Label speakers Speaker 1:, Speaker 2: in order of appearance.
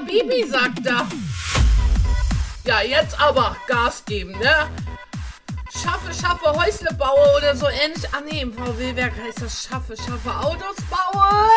Speaker 1: Bibi, sagt er. Ja, jetzt aber Gas geben, ne? Schaffe, Häusle baue oder so ähnlich. Ah, nee, im VW-Werk heißt das schaffe, Autos baue.